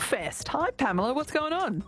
Bookfest. Hi, Pamela. What's going on?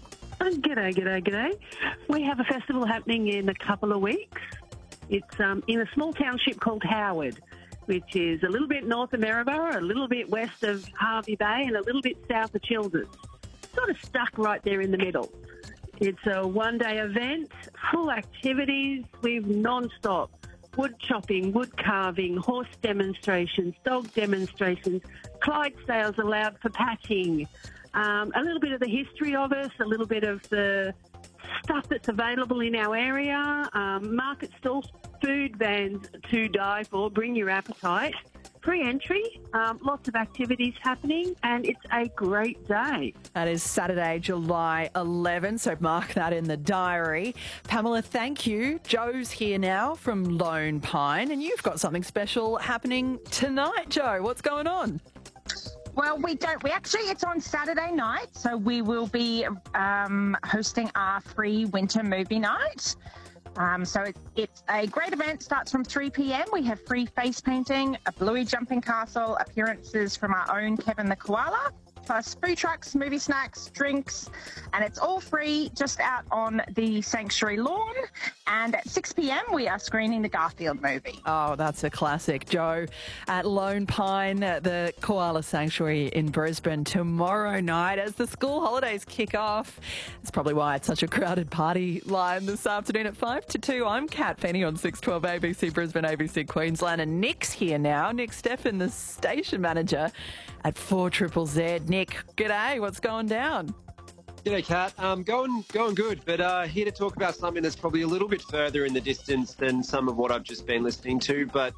G'day. We have a festival happening in a couple of weeks. It's in a small township called Howard, which is a little bit north of Maryborough, a little bit west of Hervey Bay, and a little bit south of Childers. Sort of stuck right there in the middle. It's a one-day event, full activities with non-stop wood chopping, wood carving, horse demonstrations, dog demonstrations, Clydesdales allowed for patching, a little bit of the history of us, a little bit of the stuff that's available in our area, market stalls, food vans to die for, bring your appetite. Free entry, lots of activities happening, and it's a great day. That is Saturday, July 11, so mark that in the diary. Pamela, thank you. Joe's here now from Lone Pine, and you've got something special happening tonight, Joe. What's going on? Well, it's on Saturday night, so we will be hosting our free winter movie night. So it's a great event. Starts from 3 p.m. We have free face painting, a bluey jumping castle, appearances from our own Kevin the Koala, plus food trucks, movie snacks, drinks, and it's all free just out on the Sanctuary lawn. And at 6 p.m. we are screening the Garfield movie. Oh, that's a classic, Joe. At Lone Pine, the Koala Sanctuary in Brisbane tomorrow night as the school holidays kick off. That's probably why it's such a crowded party line this afternoon at 5 to 2. I'm Kat Penny on 612 ABC Brisbane, ABC Queensland, and Nick's here now. Nick Steffen, the station manager at 4ZZZ. Nick, g'day. What's going down? G'day, Kat. Going good, but here to talk about something that's probably a little bit further in the distance than some of what I've just been listening to. But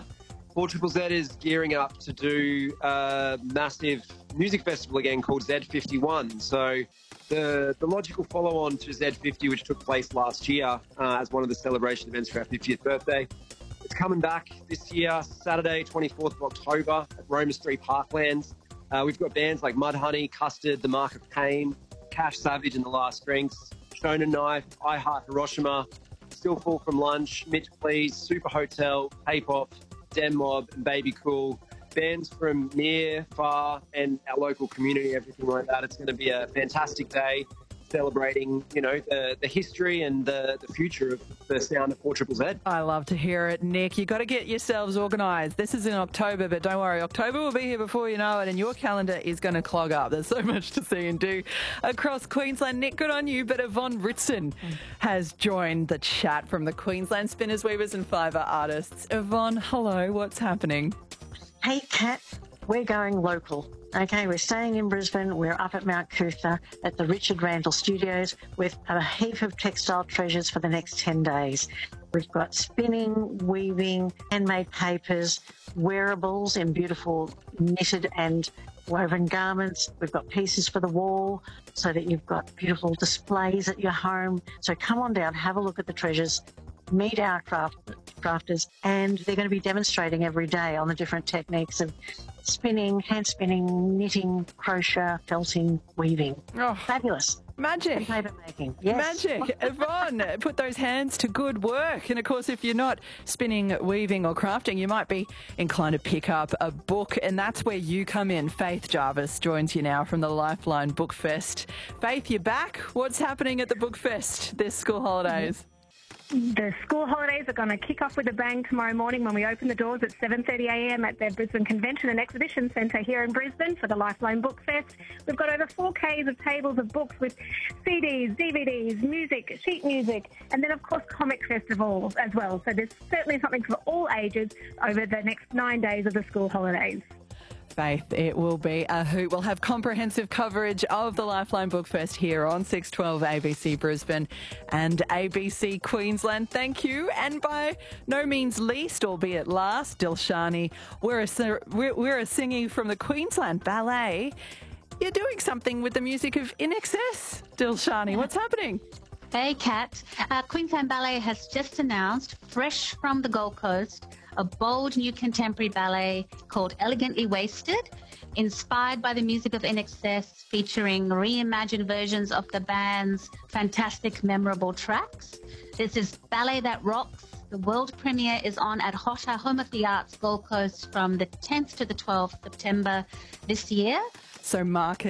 4ZZZ is gearing up to do a massive music festival again called Z51. So the logical follow-on to Z50, which took place last year as one of the celebration events for our 50th birthday, it's coming back this year, Saturday, 24th of October at Roma Street Parklands. We've got bands like Mudhoney, Custard, The Mark of Cain, Cash Savage and The Last Drinks, Shonen Knife, I Heart Hiroshima, Still Full from Lunch, Mitch Please, Super Hotel, K-Pop, Den Mob and Baby Cool. Bands from near, far and our local community, everything like that. It's going to be a fantastic day celebrating, the history and the future of the sound of 4ZZZ. I love to hear it, Nick. You've got to get yourselves organised. This is in October, but don't worry, October will be here before you know it, and your calendar is going to clog up. There's so much to see and do across Queensland. Nick, good on you, but Yvonne Ritson has joined the chat from the Queensland Spinners, Weavers and Fiver Artists. Yvonne, hello, what's happening? Hey, Kat, we're going local. Okay, we're staying in Brisbane. We're up at Mount Cootha at the Richard Randall Studios with a heap of textile treasures for the next 10 days. We've got spinning, weaving, handmade papers, wearables in beautiful knitted and woven garments. We've got pieces for the wall so that you've got beautiful displays at your home. So come on down, have a look at the treasures, meet our crafters, and they're going to be demonstrating every day on the different techniques of spinning, hand spinning, knitting, crochet, felting, weaving. Oh, fabulous. Magic. And paper making. Yes. Magic. Yvonne, put those hands to good work. And of course, if you're not spinning, weaving or crafting, you might be inclined to pick up a book. And that's where you come in. Faith Jarvis joins you now from the Lifeline Book Fest. Faith, you're back. What's happening at the Book Fest this school holidays? The school holidays are going to kick off with a bang tomorrow morning when we open the doors at 7:30 a.m. at the Brisbane Convention and Exhibition Centre here in Brisbane for the Lifeline Book Fest. We've got over 4Ks of tables of books with CDs, DVDs, music, sheet music, and then, of course, comic festivals as well. So there's certainly something for all ages over the next 9 days of the school holidays. Faith, it will be a hoot. We'll have comprehensive coverage of the Lifeline Book Fest here on 612 ABC Brisbane and ABC Queensland. Thank you. And by no means least, albeit last, Dilshani, we're a singing from the Queensland Ballet. You're doing something with the music of In Excess, Dilshani. What's happening? Hey, Kat. Queensland Ballet has just announced, fresh from the Gold Coast, a bold new contemporary ballet called Elegantly Wasted, inspired by the music of In Excess, featuring reimagined versions of the band's fantastic, memorable tracks. This is Ballet That Rocks. The world premiere is on at Hotta Home of the Arts Gold Coast from the 10th to the 12th September this year. So mark